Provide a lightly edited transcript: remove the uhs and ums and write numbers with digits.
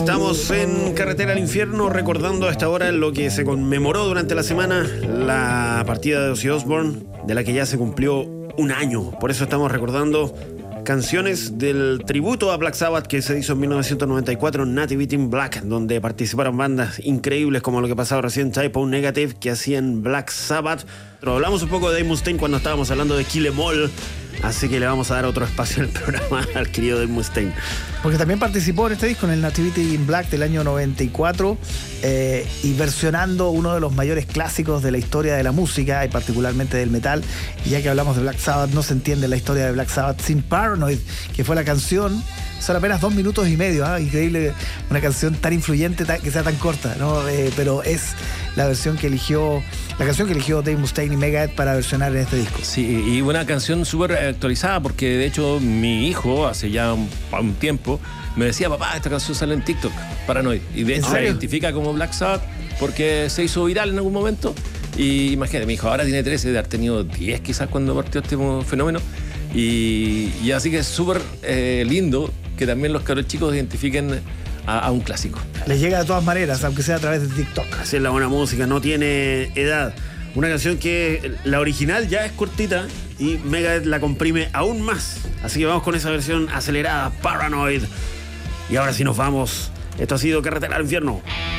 Estamos en Carretera al Infierno recordando a esta hora lo que se conmemoró durante la semana, la partida de Ozzy Osbourne, de la que ya se cumplió un año. Por eso estamos recordando canciones del tributo a Black Sabbath que se hizo en 1994 en Nativity in Black, donde participaron bandas increíbles como lo que pasaba recién, Type O Negative, que hacían Black Sabbath. Pero hablamos un poco de Dave Mustaine cuando estábamos hablando de Kill 'Em All, así que le vamos a dar otro espacio en el programa al querido Dave Mustaine. Porque también participó en este disco, en el Nativity in Black del año 94, y versionando uno de los mayores clásicos de la historia de la música y particularmente del metal. Y ya que hablamos de Black Sabbath, no se entiende la historia de Black Sabbath sin Paranoid, que fue la canción. Son apenas 2 minutos y medio, ¿eh? Increíble una canción tan influyente, que sea tan corta, ¿no? Pero es la canción que eligió Dave Mustaine y Megadeth para versionar en este disco. Sí, y una canción súper actualizada, porque de hecho mi hijo hace ya un tiempo me decía: papá, esta canción sale en TikTok, Paranoid, y de hecho se identifica como Black Sabbath porque se hizo viral en algún momento. Y imagínate, mi hijo ahora tiene 13, de haber tenido 10 quizás cuando partió este fenómeno, y así que es súper lindo que también los cabros chicos identifiquen a un clásico. Les llega de todas maneras, aunque sea a través de TikTok. Así es la buena música, no tiene edad. Una canción que la original ya es cortita y Megadeth la comprime aún más. Así que vamos con esa versión acelerada, Paranoid. Y ahora sí nos vamos. Esto ha sido Carretera al Infierno.